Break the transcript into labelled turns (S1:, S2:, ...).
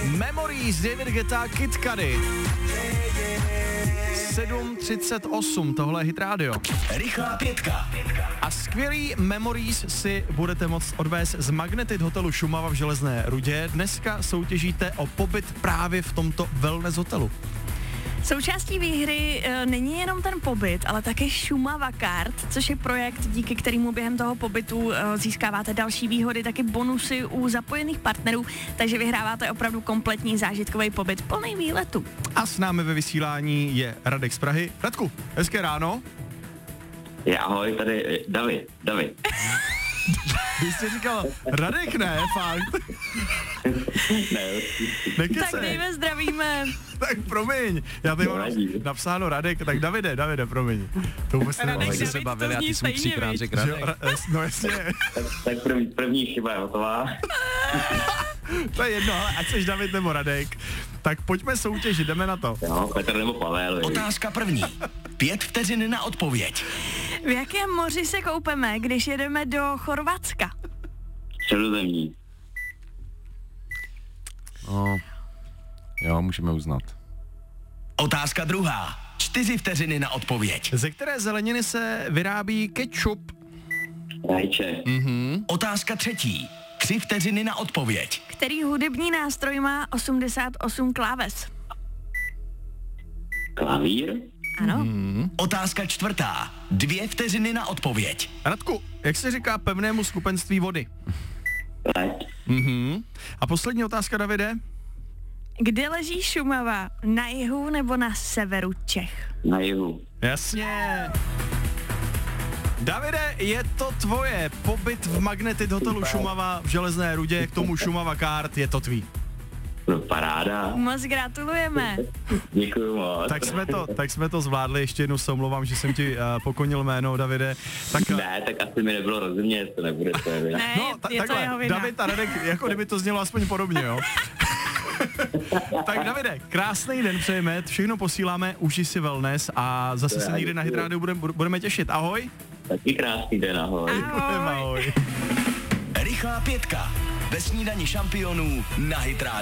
S1: Memories, David Guetta, Kid Cudi. 7:38, tohle je Hit Radio.
S2: Rychlá pětka.
S1: A skvělý Memories si budete moct odvést z Magnetit hotelu Šumava v Železné Rudě. Dneska soutěžíte o pobyt právě v tomto wellness hotelu.
S3: Součástí výhry není jenom ten pobyt, ale také Šumava Card, což je projekt, díky kterému během toho pobytu získáváte další výhody, taky bonusy u zapojených partnerů, takže vyhráváte opravdu kompletní zážitkový pobyt plný výletu.
S1: A s námi ve vysílání je Radek z Prahy. Radku, hezké ráno.
S4: Ahoj, tady David.
S1: Vy jste říkal Radek, ne, fakt?
S4: Ne,
S3: tak dejme, zdravíme.
S1: Tak promiň, já tady mám napsáno Radek, tak Davide, promiň. To vůbec
S3: Radek,
S1: jsme
S3: se
S2: bavili a ty jsi mi 3krát řekl Radek.
S1: No jasně.
S4: tak první chyba je hotová.
S1: To je jedno, ale ať seš David nebo Radek, tak pojďme soutěžit, jdeme na to.
S4: Jo, Petr nebo Pavel.
S2: Otázka první. 5 vteřin na odpověď.
S3: V jakém moři se koupeme, když jedeme do Chorvatska?
S4: Středozemní.
S5: No, jo, můžeme uznat.
S2: Otázka druhá. 4 vteřiny na odpověď.
S1: Ze které zeleniny se vyrábí ketchup?
S4: Rajče.
S2: Otázka třetí. 3 vteřiny na odpověď.
S3: Který hudební nástroj má 88 kláves?
S4: Klavír.
S3: Ano.
S2: Otázka čtvrtá. 2 vteřiny na odpověď.
S1: Radku, jak se říká pevnému skupenství vody?
S4: Leď.
S1: A poslední otázka, Davide?
S3: Kde leží Šumava? Na jihu nebo na severu Čech?
S4: Na jihu.
S1: Jasně. Davide, je to tvoje. Pobyt v Magnetit hotelu Šumava v Železné Rudě, k tomu Šumava Card, je to tvý.
S4: No, paráda.
S3: Moc gratulujeme.
S4: Děkuju moc.
S1: Tak jsme to zvládli, ještě jednou se omlouvám, že jsem ti pokonil jméno, Davide. Tak,
S4: Ne, tak asi mi nebylo rozumět, to nebude tvoje vina.
S3: Ne,
S1: no,
S3: je to jeho vina.
S1: David a Radek, jako kdyby to znělo aspoň podobně, jo? Tak Davide, krásný den přejeme, všechno posíláme, užij si wellness a zase se někdy na Hit Radio budeme těšit. Ahoj.
S4: Taky krásný den, ahoj.
S1: Ahoj.
S2: Rychlá pětka. Ve snídani šampionů na Hit Radio.